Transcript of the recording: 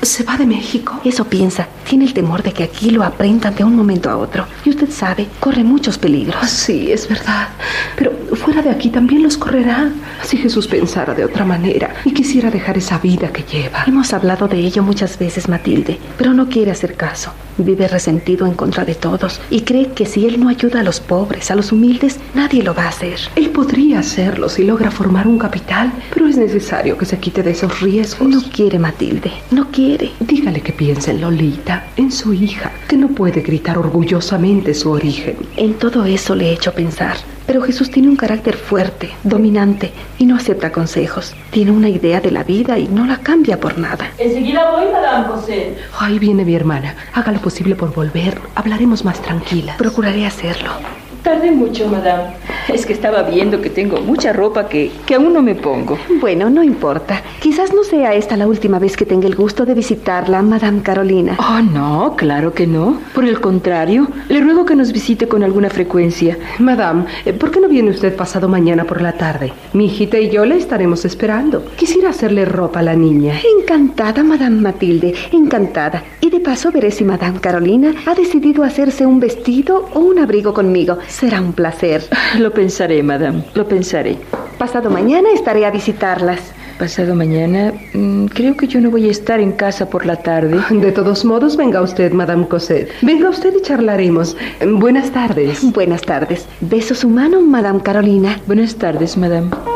¿Se va de México? Eso piensa. Tiene el temor de que aquí lo aprendan de un momento a otro. Y usted sabe, corre muchos peligros. Sí, es verdad. Pero fuera de aquí también los correrá. Si Jesús pensara de otra manera y quisiera dejar esa vida que lleva. Hemos hablado de ello muchas veces, Matilde, pero no quiere hacer caso. Vive resentido en contra de todos y cree que si él no ayuda a los pobres, a los humildes, nadie lo va a hacer. Él podría hacerlo si logra formar un capital, pero es necesario que se quite de esos riesgos. No quiere, Matilde, no quiere. Dígale que piense en Lolita, en su hija, que no puede gritar orgullosamente su origen. En todo eso le he hecho pensar. Pero Jesús tiene un carácter fuerte, dominante, y no acepta consejos. Tiene una idea de la vida y no la cambia por nada. Enseguida voy, Madame Cosette. Ahí viene mi hermana. Haga lo posible por volver. Hablaremos más tranquilas. Procuraré hacerlo. Tardé mucho, Madame. Es que estaba viendo que tengo mucha ropa que aún no me pongo. Bueno, no importa. Quizás no sea esta la última vez que tenga el gusto de visitarla, Madame Carolina. Oh, no, claro que no. Por el contrario, le ruego que nos visite con alguna frecuencia. Madame, ¿por qué no viene usted pasado mañana por la tarde? Mi hijita y yo le estaremos esperando. Quisiera hacerle ropa a la niña. Encantada, Madame Matilde, encantada. Y de paso veré si Madame Carolina ha decidido hacerse un vestido o un abrigo conmigo. Será un placer. Lo pensaré, Madame, lo pensaré. Pasado mañana estaré a visitarlas. Pasado mañana, creo que yo no voy a estar en casa por la tarde. De todos modos, venga usted, Madame Cosette. Venga usted y charlaremos. Buenas tardes. Buenas tardes. Beso su mano, Madame Carolina. Buenas tardes, Madame.